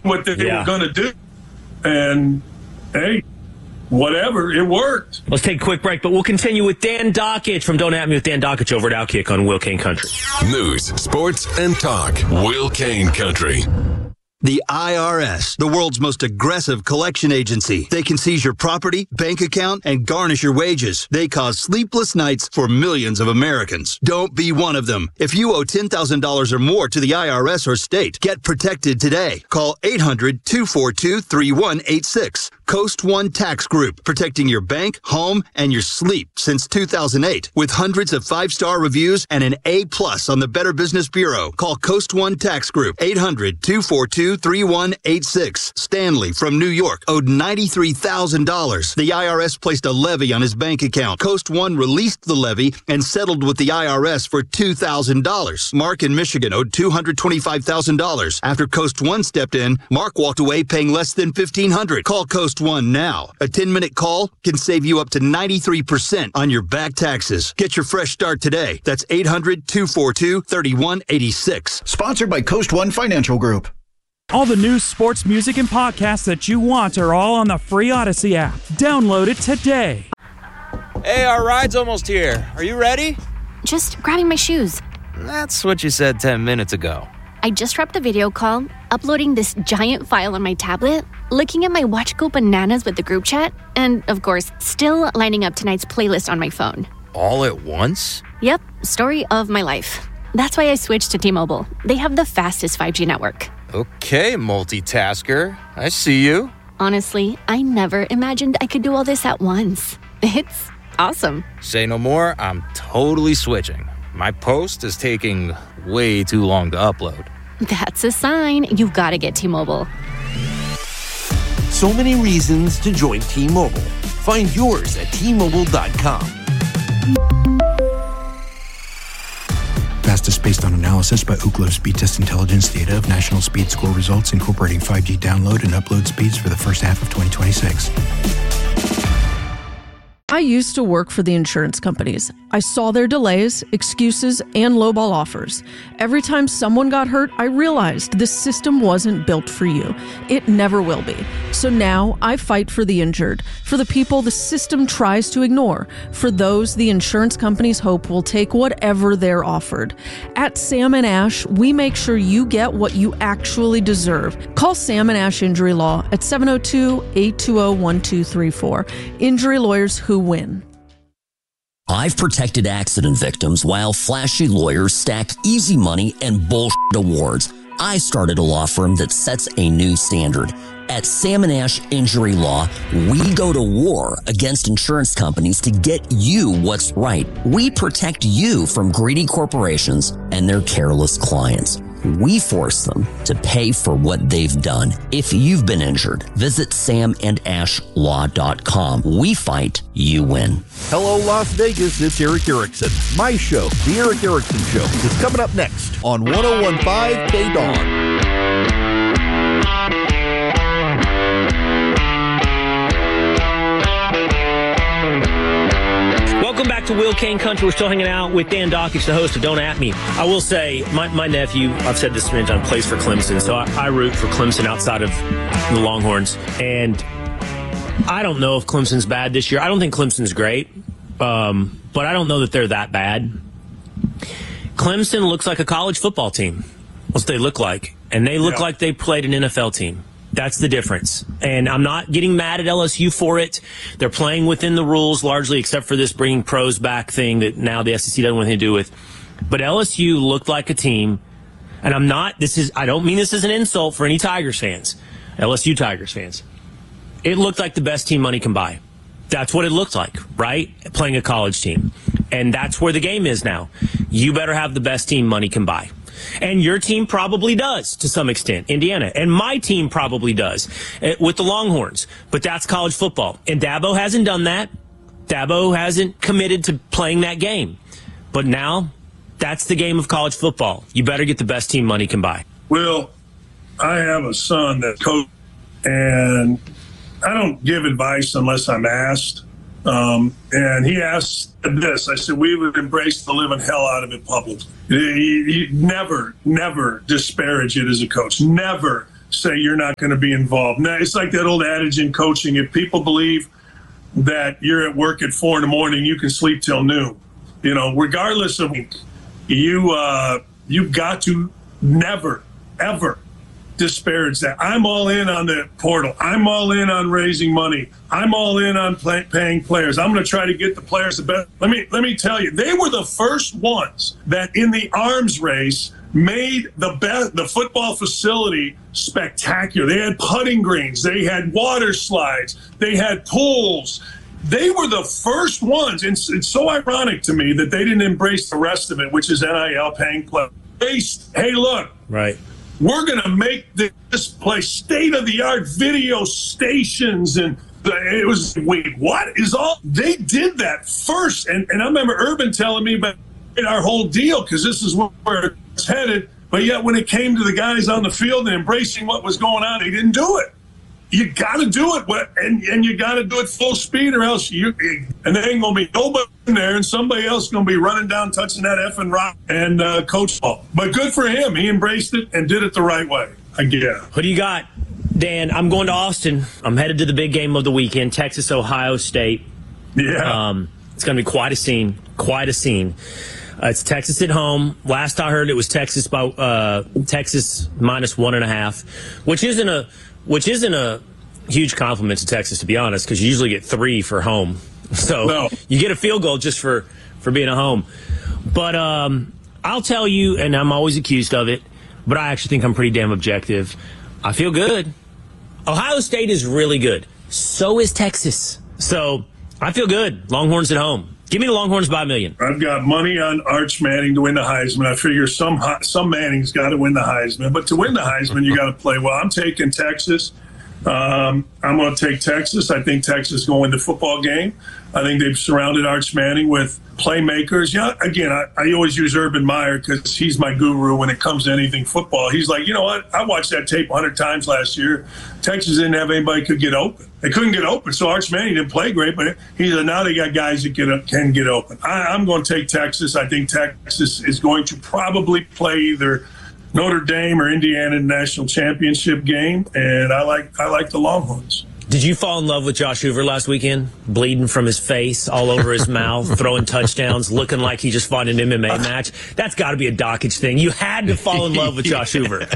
what they were going to do. And, hey, whatever, it worked. Let's take a quick break, but we'll continue with Dan Dockich from Don't At Me with Dan Dockich over at Outkick on Will Kane Country. News, sports, and talk. Will Kane Country. The IRS, the world's most aggressive collection agency. They can seize your property, bank account, and garnish your wages. They cause sleepless nights for millions of Americans. Don't be one of them. If you owe $10,000 or more to the IRS or state, get protected today. Call 800-242-3186. Coast One Tax Group, protecting your bank, home, and your sleep since 2008. With hundreds of 5-star reviews and an A+ on the Better Business Bureau. Call Coast One Tax Group, 800-242-3186. Stanley from New York owed $93,000. The IRS placed a levy on his bank account. Coast One released the levy and settled with the IRS for $2,000. Mark in Michigan owed $225,000. After Coast One stepped in, Mark walked away paying less than $1,500. Call Coast One now. A 10-minute call can save you up to 93% on your back taxes. Get your fresh start today. That's 800-242-3186. Sponsored by Coast One Financial Group. All the news, sports, music, and podcasts that you want are all on the free Odyssey app. Download it today. Hey, our ride's almost here. Are you ready? Just grabbing my shoes. That's what you said 10 minutes ago. I just wrapped a video call, uploading this giant file on my tablet, looking at my watch go bananas with the group chat, and, of course, still lining up tonight's playlist on my phone. All at once? Yep, story of my life. That's why I switched to T-Mobile. They have the fastest 5G network. Okay, multitasker. I see you. Honestly, I never imagined I could do all this at once. It's awesome. Say no more, I'm totally switching. My post is taking way too long to upload. That's a sign. You've got to get T-Mobile. So many reasons to join T-Mobile. Find yours at T-Mobile.com. Fastest based on analysis by Ookla Speed Test Intelligence data of national speed score results incorporating 5G download and upload speeds for the first half of 2026. I used to work for the insurance companies. I saw their delays, excuses, and lowball offers. Every time someone got hurt, I realized this system wasn't built for you. It never will be. So now I fight for the injured, for the people the system tries to ignore, for those the insurance companies hope will take whatever they're offered. At Sam & Ash, we make sure you get what you actually deserve. Call Sam & Ash Injury Law at 702-820-1234. Injury lawyers who win. I've protected accident victims while flashy lawyers stack easy money and bullshit awards. I started a law firm that sets a new standard. At Sam & Ash Injury Law, we go to war against insurance companies to get you what's right. We protect you from greedy corporations and their careless clients. We force them to pay for what they've done. If you've been injured, visit samandashlaw.com. We fight, you win. Hello, Las Vegas. It's Eric Erickson. My show, The Eric Erickson Show, is coming up next on 101.5 K-Dawn. Welcome back to Will Kane Country. We're still hanging out with Dan Dockich, the host of Don't At Me. I will say, my nephew, I've said this many times, plays for Clemson, so I root for Clemson outside of the Longhorns. And I don't know if Clemson's bad this year. I don't think Clemson's great, but I don't know that they're that bad. Clemson looks like a college football team. That's what they look like. And they look like they played an NFL team. That's the difference. And I'm not getting mad at LSU for it. They're playing within the rules largely, except for this bringing pros back thing that now the SEC doesn't want anything to do with. But LSU looked like a team, and I don't mean this as an insult for any Tigers fans, LSU Tigers fans. It looked like the best team money can buy. That's what it looked like, right? Playing a college team. And that's where the game is now. You better have the best team money can buy. And your team probably does to some extent, Indiana. And my team probably does with the Longhorns. But that's college football. And Dabo hasn't done that. Dabo hasn't committed to playing that game. But now, that's the game of college football. You better get the best team money can buy. Well, I have a son that coaches, and I don't give advice unless I'm asked. And he asked this. I said, we would embrace the living hell out of it publicly. You never disparage it as a coach. Never say you're not going to be involved. Now, it's like that old adage in coaching. If people believe that you're at work at 4 a.m, you can sleep till noon. You know, regardless of you've got to never, ever disparage that. I'm all in on the portal. I'm all in on raising money. I'm all in on paying players. I'm going to try to get the players the best. Let me tell you, they were the first ones that in the arms race made the football facility spectacular. They had putting greens. They had water slides. They had pools. They were the first ones. And it's so ironic to me that they didn't embrace the rest of it, which is NIL, paying players. Hey, look. Right. We're going to make this place state-of-the-art video stations. And it was, wait, what is all? They did that first. And I remember Urban telling me about our whole deal because this is where it's headed. But yet when it came to the guys on the field and embracing what was going on, they didn't do it. You got to do it, and you got to do it full speed, or else there ain't going to be nobody in there, and somebody else is going to be running down, touching that effing rock, and coach ball. But good for him. He embraced it and did it the right way. I get it. What do you got, Dan? I'm going to Austin. I'm headed to the big game of the weekend, Texas, Ohio State. Yeah. It's going to be quite a scene. Quite a scene. It's Texas at home. Last I heard, it was Texas Texas minus 1.5, which isn't a huge compliment to Texas, to be honest, because you usually get 3 for home. So you get a field goal just for being at home. But I'll tell you, and I'm always accused of it, but I actually think I'm pretty damn objective. I feel good. Ohio State is really good. So is Texas. So I feel good. Longhorns at home. Give me the Longhorns by 1 million. I've got money on Arch Manning to win the Heisman. I figure some Manning's got to win the Heisman. But to win the Heisman, you got to play well. I'm taking Texas. I'm going to take Texas. I think Texas is going to win the football game. I think they've surrounded Arch Manning with playmakers. Yeah, again, I always use Urban Meyer because he's my guru when it comes to anything football. He's like, you know what? I watched that tape 100 times last year. Texas didn't have anybody who could get open. They couldn't get open, so Arch Manning didn't play great, but now they got guys that can get open. I'm going to take Texas. I think Texas is going to probably play either Notre Dame or Indiana in the national championship game, and I like the Longhorns. Did you fall in love with Josh Hoover last weekend? Bleeding from his face, all over his mouth, throwing touchdowns, looking like he just fought an MMA match. That's got to be a Dockage thing. You had to fall in love with Josh Hoover.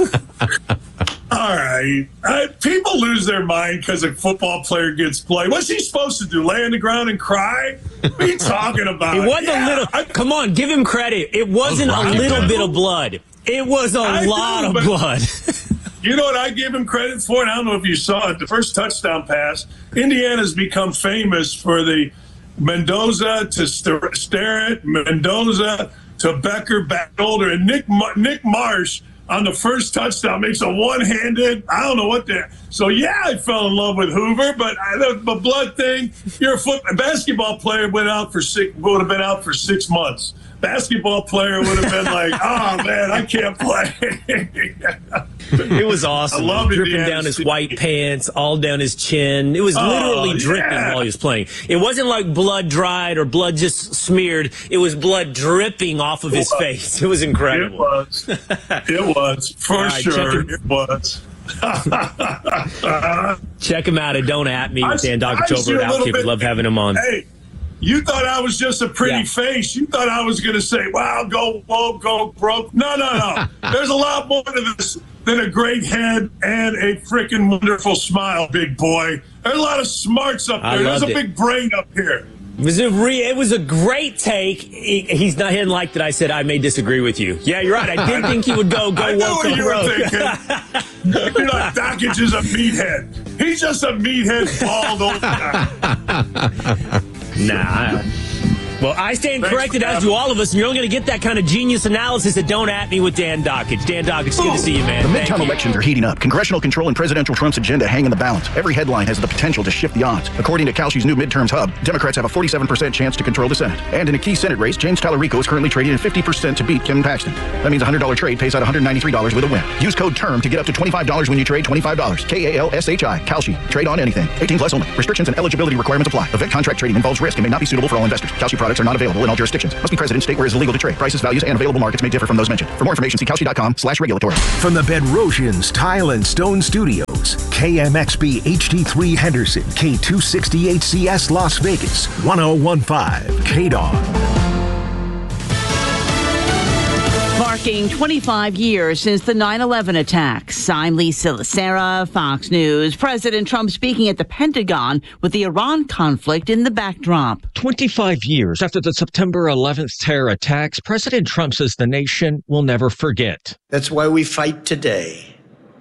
All right. People lose their mind because a football player gets played. What's he supposed to do, lay on the ground and cry? What are you talking about? It wasn't a little. Come on, give him credit. It wasn't a little bit of blood. It was a lot of blood. You know what I give him credit for? And I don't know if you saw it. The first touchdown pass, Indiana's become famous for the Mendoza to Starrett, Mendoza to Becker, back shoulder. And Nick Marsh on the first touchdown makes a one-handed, I don't know what that. So, yeah, I fell in love with Hoover, but the blood thing, you're a basketball player would have been out for 6 months. Basketball player would have been like, oh, man, I can't play. It was awesome. I loved it. Dripping down his white pants, all down his chin. It was literally dripping while he was playing. It wasn't like blood dried or blood just smeared. It was blood dripping off of his face. It was incredible. It was. For sure. It was. Check him out at Don't At Me with Dan Dockich over at Outkick. We love having him on. Hey. You thought I was just a pretty face. You thought I was going to say, wow, go woke, go broke. No. There's a lot more to this than a great head and a freaking wonderful smile, big boy. There's a lot of smarts up there. There's a big brain up here. It was a great take. He didn't like that I said I may disagree with you. Yeah, you're right. I did think he would go woke, go broke. You're like, Dockich is a meathead. He's just a meathead bald old guy. Nah. Well, I stand corrected, as do all of us, and you're only going to get that kind of genius analysis at Don't At Me with Dan Dockich. Dan Dockich, it's good to see you, man. The midterm elections are heating up. Congressional control and presidential Trump's agenda hang in the balance. Every headline has the potential to shift the odds. According to Kalshi's new midterms hub, Democrats have a 47% chance to control the Senate. And in a key Senate race, James Tallarico is currently trading at 50% to beat Kevin Paxton. That means a $100 trade pays out $193 with a win. Use code TERM to get up to $25 when you trade $25. KALSHI. Kalshi. Trade on anything. 18 plus only. Restrictions and eligibility requirements apply. Event contract trading involves risk and may not be suitable for all investors. Kalshi products products are not available in all jurisdictions. Must be present in state where it is illegal to trade. Prices, values, and available markets may differ from those mentioned. For more information, see Kalshi.com/regulatory. From the Bedrosians Tile and Stone Studios, KMXB HD3 Henderson, K260HCS Las Vegas, 1015 KDAW. Marking 25 years since the 9/11 attacks. I'm Lisa Lacera, Fox News. President Trump speaking at the Pentagon with the Iran conflict in the backdrop. 25 years after the September 11th terror attacks, President Trump says the nation will never forget. That's why we fight today.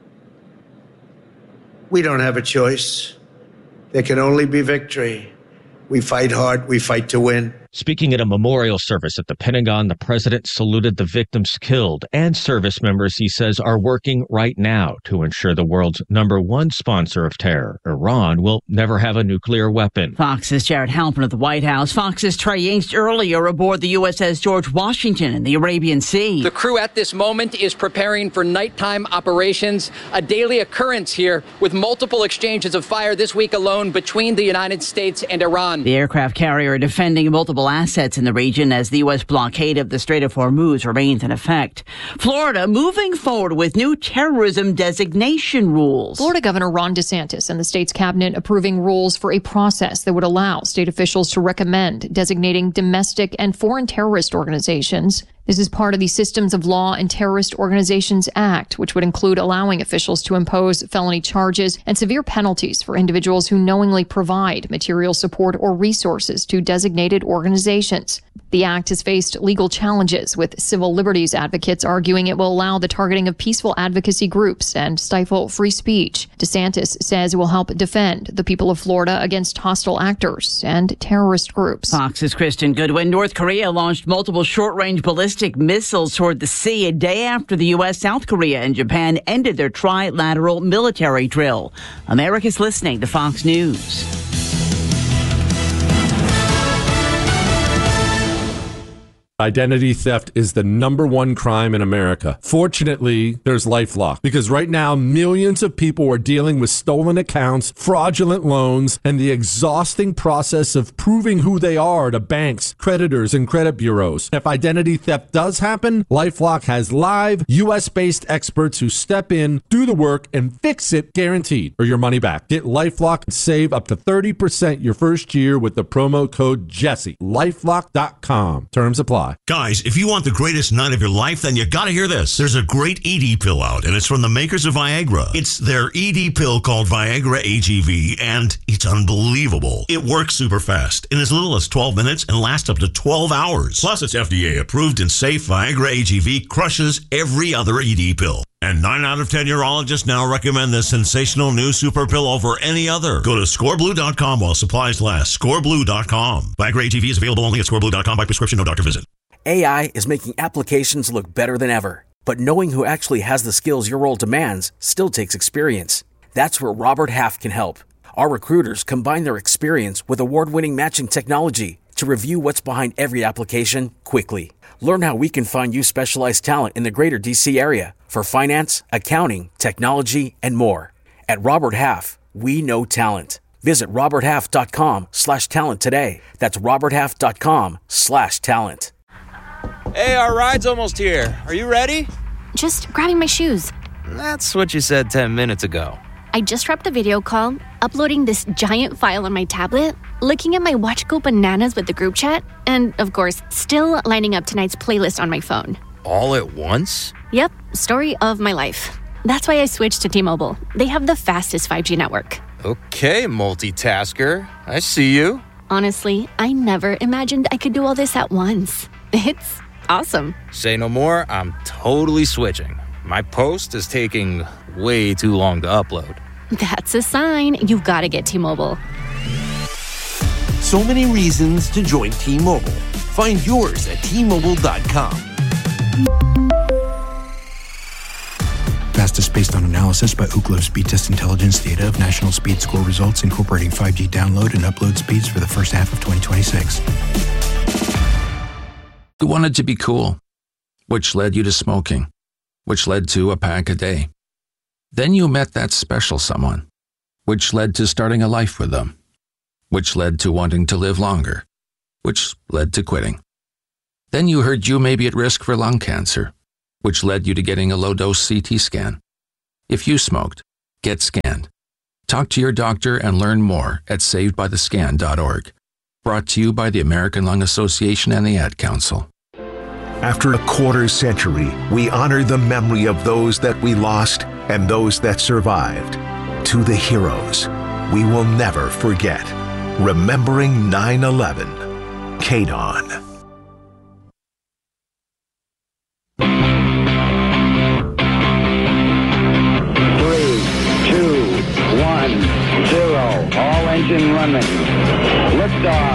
We don't have a choice. There can only be victory. We fight hard. We fight to win. Speaking at a memorial service at the Pentagon, the president saluted the victims killed and service members he says are working right now to ensure the world's #1 sponsor of terror, Iran, will never have a nuclear weapon. Fox's Jared Halpern at the White House. Fox's Trey Yingst earlier aboard the USS George Washington in the Arabian Sea. The crew at this moment is preparing for nighttime operations, a daily occurrence here with multiple exchanges of fire this week alone between the United States and Iran. The aircraft carrier defending multiple assets in the region as the U.S. blockade of the Strait of Hormuz remains in effect. Florida moving forward with new terrorism designation rules. Florida Governor Ron DeSantis and the state's cabinet approving rules for a process that would allow state officials to recommend designating domestic and foreign terrorist organizations. This is part of the Systems of Law and Terrorist Organizations Act, which would include allowing officials to impose felony charges and severe penalties for individuals who knowingly provide material support or resources to designated organizations. The act has faced legal challenges, with civil liberties advocates arguing it will allow the targeting of peaceful advocacy groups and stifle free speech. DeSantis says it will help defend the people of Florida against hostile actors and terrorist groups. Fox's Kristen Goodwin. North Korea launched multiple short-range ballistic missiles toward the sea a day after the U.S., South Korea, and Japan ended their trilateral military drill. America's listening to Fox News. Identity theft is the #1 crime in America. Fortunately, there's LifeLock, because right now millions of people are dealing with stolen accounts, fraudulent loans, and the exhausting process of proving who they are to banks, creditors, and credit bureaus. If identity theft does happen, LifeLock has live US-based experts who step in, do the work, and fix it guaranteed, or your money back. Get LifeLock and save up to 30% your first year with the promo code Jesse. LifeLock.com. Terms apply. Guys, if you want the greatest night of your life, then you gotta hear this. There's a great ED pill out, and it's from the makers of Viagra. It's their ED pill called Viagra AGV, and it's unbelievable. It works super fast, in as little as 12 minutes, and lasts up to 12 hours. Plus, it's FDA approved and safe. Viagra AGV crushes every other ED pill. And 9 out of 10 urologists now recommend this sensational new super pill over any other. Go to scoreblue.com while supplies last. Scoreblue.com. Viagra AGV is available only at scoreblue.com by prescription, no doctor visit. AI is making applications look better than ever. But knowing who actually has the skills your role demands still takes experience. That's where Robert Half can help. Our recruiters combine their experience with award-winning matching technology to review what's behind every application quickly. Learn how we can find you specialized talent in the greater DC area for finance, accounting, technology, and more. At Robert Half, we know talent. Visit roberthalf.com/talent today. That's roberthalf.com/talent. Hey, our ride's almost here. Are you ready? Just grabbing my shoes. That's what you said 10 minutes ago. I just wrapped a video call, uploading this giant file on my tablet, looking at my Watch Go Bananas with the group chat, and, of course, still lining up tonight's playlist on my phone. All at once? Yep, story of my life. That's why I switched to T-Mobile. They have the fastest 5G network. Okay, multitasker. I see you. Honestly, I never imagined I could do all this at once. It's awesome. Say no more, I'm totally switching. My post is taking way too long to upload. That's a sign. You've got to get T-Mobile. So many reasons to join T-Mobile. Find yours at T-Mobile.com. Fastest based on analysis by Ookla Speed Test Intelligence data of national speed score results incorporating 5G download and upload speeds for the first half of 2026. You wanted to be cool, which led you to smoking, which led to a pack a day. Then you met that special someone, which led to starting a life with them, which led to wanting to live longer. which led to quitting. Then you heard you may be at risk for lung cancer, which led you to getting a low-dose CT scan. If you smoked, get scanned. Talk to your doctor and learn more at savedbythescan.org. Brought to you by the American Lung Association and the Ad Council. After a quarter century, we honor the memory of those that we lost and those that survived. To the heroes, we will never forget. Remembering 9/11. KDON. 3, 2, 1, 0. All engine running.